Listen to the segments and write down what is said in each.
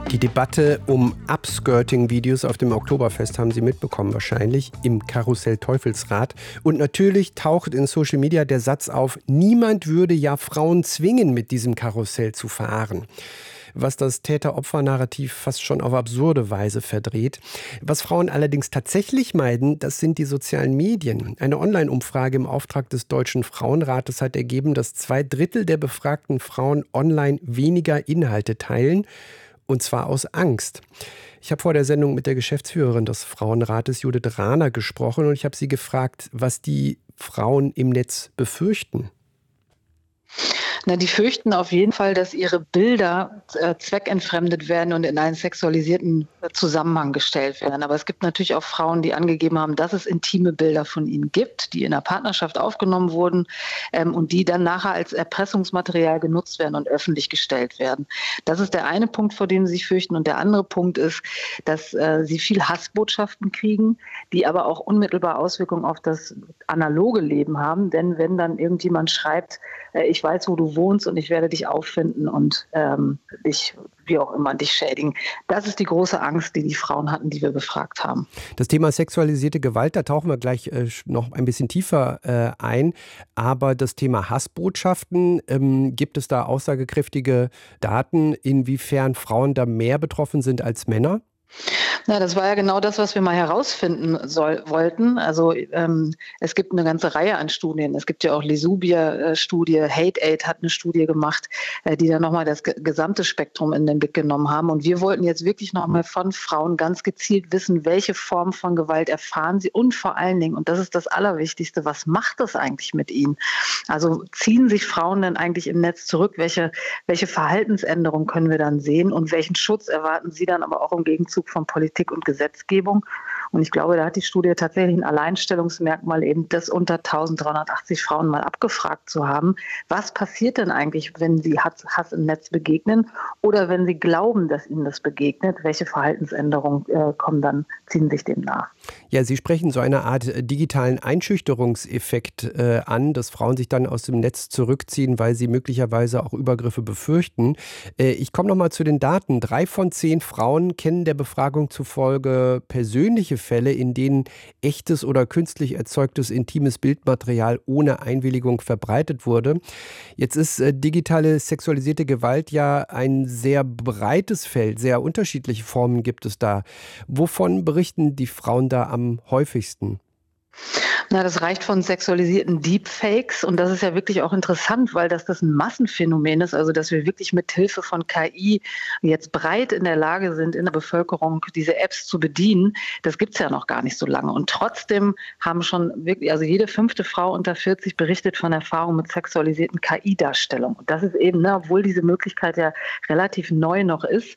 Die Debatte um Upskirting-Videos auf dem Oktoberfest haben Sie mitbekommen wahrscheinlich im Karussell Teufelsrad. Und natürlich taucht in Social Media der Satz auf, niemand würde ja Frauen zwingen, mit diesem Karussell zu fahren. Was das Täter-Opfer-Narrativ fast schon auf absurde Weise verdreht. Was Frauen allerdings tatsächlich meiden, das sind die sozialen Medien. Eine Online-Umfrage im Auftrag des Deutschen Frauenrates hat ergeben, dass 2/3 der befragten Frauen online weniger Inhalte teilen. Und zwar aus Angst. Ich habe vor der Sendung mit der Geschäftsführerin des Frauenrates, Judith Rahner, gesprochen und ich habe sie gefragt, was die Frauen im Netz befürchten. Na, die fürchten auf jeden Fall, dass ihre Bilder zweckentfremdet werden und in einen sexualisierten Zusammenhang gestellt werden. Aber es gibt natürlich auch Frauen, die angegeben haben, dass es intime Bilder von ihnen gibt, die in der Partnerschaft aufgenommen wurden und die dann nachher als Erpressungsmaterial genutzt werden und öffentlich gestellt werden. Das ist der eine Punkt, vor dem sie sich fürchten. Und der andere Punkt ist, dass sie viel Hassbotschaften kriegen, die aber auch unmittelbar Auswirkungen auf das analoge Leben haben. Denn wenn dann irgendjemand schreibt, ich weiß, wo du wohnst und ich werde dich auffinden und dich, wie auch immer, dich schädigen. Das ist die große Angst, die die Frauen hatten, die wir befragt haben. Das Thema sexualisierte Gewalt, da tauchen wir gleich noch ein bisschen tiefer ein. Aber das Thema Hassbotschaften, gibt es da aussagekräftige Daten, inwiefern Frauen da mehr betroffen sind als Männer? Na, das war ja genau das, was wir mal herausfinden wollten. Also es gibt eine ganze Reihe an Studien. Es gibt ja auch Lesubia-Studie, Hate Aid hat eine Studie gemacht, die dann nochmal das gesamte Spektrum in den Blick genommen haben. Und wir wollten jetzt wirklich nochmal von Frauen ganz gezielt wissen, welche Form von Gewalt erfahren sie und vor allen Dingen, und das ist das Allerwichtigste, was macht das eigentlich mit ihnen? Also ziehen sich Frauen denn eigentlich im Netz zurück? Welche Verhaltensänderungen können wir dann sehen und welchen Schutz erwarten sie dann aber auch im Gegenzug von Politik und Gesetzgebung? Und ich glaube, da hat die Studie tatsächlich ein Alleinstellungsmerkmal, eben das unter 1380 Frauen mal abgefragt zu haben. Was passiert denn eigentlich, wenn sie Hass im Netz begegnen oder wenn sie glauben, dass ihnen das begegnet? Welche Verhaltensänderungen ziehen sich dem nach? Ja, Sie sprechen so eine Art digitalen Einschüchterungseffekt an, dass Frauen sich dann aus dem Netz zurückziehen, weil sie möglicherweise auch Übergriffe befürchten. Ich komme noch mal zu den Daten. 3 von 10 Frauen kennen der Befragung zufolge persönliche Fälle, in denen echtes oder künstlich erzeugtes intimes Bildmaterial ohne Einwilligung verbreitet wurde. Jetzt ist digitale sexualisierte Gewalt ja ein sehr breites Feld, sehr unterschiedliche Formen gibt es da. Wovon berichten die Frauen da am häufigsten? Na, das reicht von sexualisierten Deepfakes und das ist ja wirklich auch interessant, weil das ein Massenphänomen ist, also dass wir wirklich mit Hilfe von KI jetzt breit in der Lage sind, in der Bevölkerung diese Apps zu bedienen. Das gibt es ja noch gar nicht so lange und trotzdem haben schon wirklich, also jede 5. Frau unter 40 berichtet von Erfahrungen mit sexualisierten KI-Darstellungen. Und das ist eben, obwohl diese Möglichkeit ja relativ neu noch ist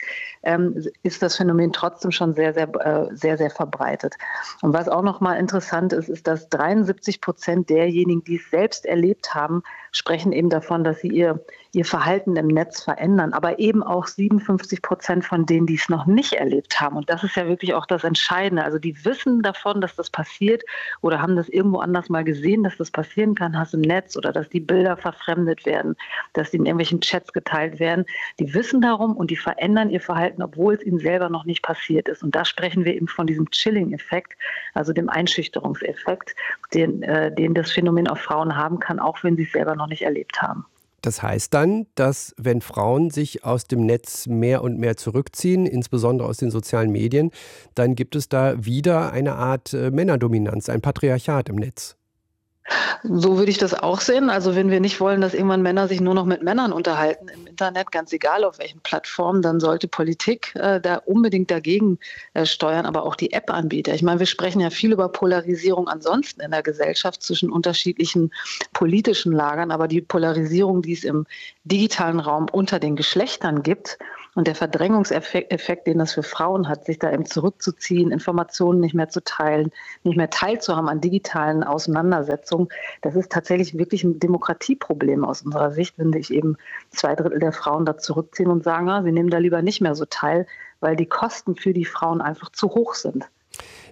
das Phänomen trotzdem schon sehr, sehr verbreitet. Und was auch noch mal interessant ist, dass 73% derjenigen, die es selbst erlebt haben, sprechen eben davon, dass sie ihr Verhalten im Netz verändern. Aber eben auch 57% von denen, die es noch nicht erlebt haben. Und das ist ja wirklich auch das Entscheidende. Also die wissen davon, dass das passiert oder haben das irgendwo anders mal gesehen, dass das passieren kann, Hass im Netz oder dass die Bilder verfremdet werden, dass die in irgendwelchen Chats geteilt werden. Die wissen darum und die verändern ihr Verhalten, obwohl es ihnen selber noch nicht passiert ist. Und da sprechen wir eben von diesem Chilling-Effekt, also dem Einschüchterungseffekt, den das Phänomen auf Frauen haben kann, auch wenn sie es selber noch nicht erlebt haben. Das heißt dann, dass wenn Frauen sich aus dem Netz mehr und mehr zurückziehen, insbesondere aus den sozialen Medien, dann gibt es da wieder eine Art Männerdominanz, ein Patriarchat im Netz. So würde ich das auch sehen. Also wenn wir nicht wollen, dass irgendwann Männer sich nur noch mit Männern unterhalten im Internet, ganz egal auf welchen Plattformen, dann sollte Politik da unbedingt dagegen steuern, aber auch die App-Anbieter. Ich meine, wir sprechen ja viel über Polarisierung ansonsten in der Gesellschaft zwischen unterschiedlichen politischen Lagern, aber die Polarisierung, die es im digitalen Raum unter den Geschlechtern gibt und der Verdrängungseffekt, den das für Frauen hat, sich da eben zurückzuziehen, Informationen nicht mehr zu teilen, nicht mehr teilzuhaben an digitalen Auseinandersetzungen, das ist tatsächlich wirklich ein Demokratieproblem aus unserer Sicht, wenn sich eben 2/3 der Frauen da zurückziehen und sagen, sie nehmen da lieber nicht mehr so teil, weil die Kosten für die Frauen einfach zu hoch sind.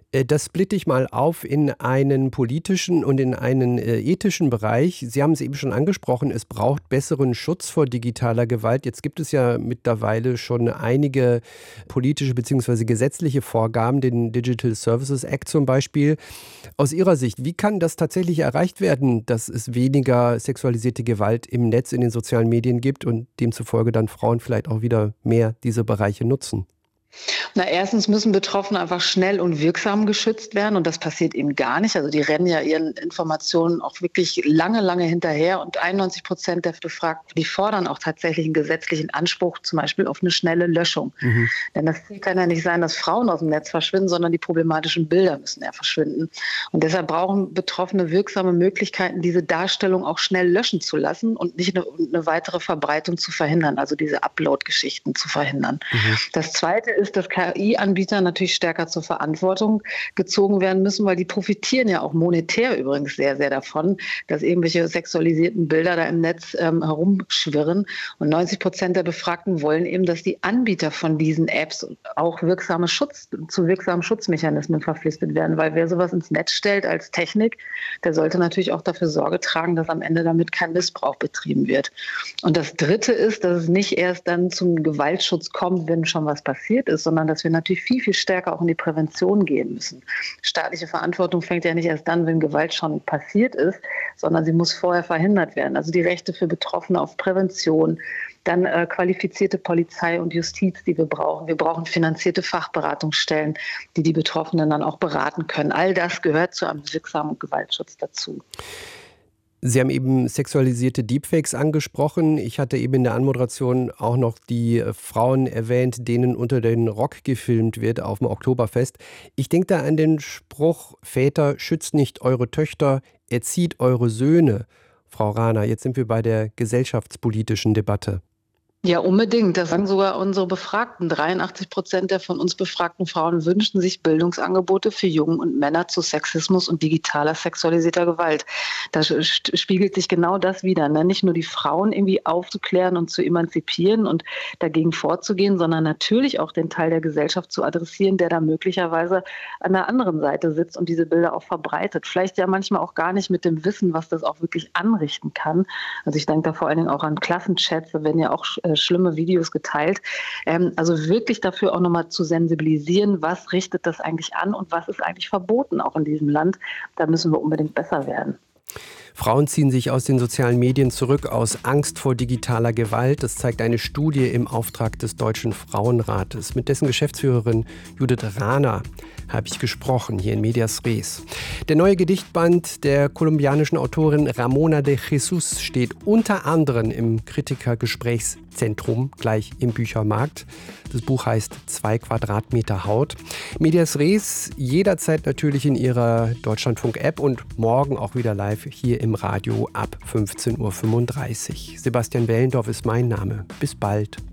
Das splitte ich mal auf in einen politischen und in einen ethischen Bereich. Sie haben es eben schon angesprochen, es braucht besseren Schutz vor digitaler Gewalt. Jetzt gibt es ja mittlerweile schon einige politische bzw. gesetzliche Vorgaben, den Digital Services Act zum Beispiel. Aus Ihrer Sicht, wie kann das tatsächlich erreicht werden, dass es weniger sexualisierte Gewalt im Netz, in den sozialen Medien gibt und demzufolge dann Frauen vielleicht auch wieder mehr diese Bereiche nutzen? Erstens müssen Betroffene einfach schnell und wirksam geschützt werden und das passiert eben gar nicht. Also die rennen ja ihren Informationen auch wirklich lange, lange hinterher und 91% der Befragten, die fordern auch tatsächlich einen gesetzlichen Anspruch, zum Beispiel auf eine schnelle Löschung. Denn das Ziel kann ja nicht sein, dass Frauen aus dem Netz verschwinden, sondern die problematischen Bilder müssen ja verschwinden. Und deshalb brauchen Betroffene wirksame Möglichkeiten, diese Darstellung auch schnell löschen zu lassen und nicht eine weitere Verbreitung zu verhindern, also diese Upload-Geschichten zu verhindern. Das Zweite ist, dass KI-Anbieter natürlich stärker zur Verantwortung gezogen werden müssen, weil die profitieren ja auch monetär übrigens sehr, sehr davon, dass irgendwelche sexualisierten Bilder da im Netz herumschwirren. Und 90% der Befragten wollen eben, dass die Anbieter von diesen Apps auch zu wirksamen Schutzmechanismen verpflichtet werden, weil wer sowas ins Netz stellt als Technik, der sollte natürlich auch dafür Sorge tragen, dass am Ende damit kein Missbrauch betrieben wird. Und das Dritte ist, dass es nicht erst dann zum Gewaltschutz kommt, wenn schon was passiert ist, sondern dass wir natürlich viel, viel stärker auch in die Prävention gehen müssen. Staatliche Verantwortung fängt ja nicht erst dann, wenn Gewalt schon passiert ist, sondern sie muss vorher verhindert werden. Also die Rechte für Betroffene auf Prävention, dann qualifizierte Polizei und Justiz, die wir brauchen. Wir brauchen finanzierte Fachberatungsstellen, die die Betroffenen dann auch beraten können. All das gehört zu einem wirksamen Gewaltschutz dazu. Sie haben eben sexualisierte Deepfakes angesprochen. Ich hatte eben in der Anmoderation auch noch die Frauen erwähnt, denen unter den Rock gefilmt wird auf dem Oktoberfest. Ich denke da an den Spruch, Väter, schützt nicht eure Töchter, erzieht eure Söhne. Frau Rahner, jetzt sind wir bei der gesellschaftspolitischen Debatte. Ja, unbedingt. Das sagen sogar unsere Befragten. 83% der von uns befragten Frauen wünschen sich Bildungsangebote für Jungen und Männer zu Sexismus und digitaler sexualisierter Gewalt. Da spiegelt sich genau das wider. Ne? Nicht nur die Frauen irgendwie aufzuklären und zu emanzipieren und dagegen vorzugehen, sondern natürlich auch den Teil der Gesellschaft zu adressieren, der da möglicherweise an der anderen Seite sitzt und diese Bilder auch verbreitet. Vielleicht ja manchmal auch gar nicht mit dem Wissen, was das auch wirklich anrichten kann. Also ich denke da vor allen Dingen auch an Klassenchats, da werden ja auch schlimme Videos geteilt. Also wirklich dafür auch nochmal zu sensibilisieren, was richtet das eigentlich an und was ist eigentlich verboten auch in diesem Land. Da müssen wir unbedingt besser werden. Frauen ziehen sich aus den sozialen Medien zurück aus Angst vor digitaler Gewalt. Das zeigt eine Studie im Auftrag des Deutschen Frauenrates. Mit dessen Geschäftsführerin Judith Rahner habe ich gesprochen, hier in Medias Res. Der neue Gedichtband der kolumbianischen Autorin Ramona de Jesus steht unter anderem im Kritikergesprächszentrum, gleich im Büchermarkt. Das Buch heißt 2 Quadratmeter Haut. Medias Res jederzeit natürlich in Ihrer Deutschlandfunk-App und morgen auch wieder live hier im Radio ab 15:35 Uhr. Sebastian Wellendorf ist mein Name. Bis bald.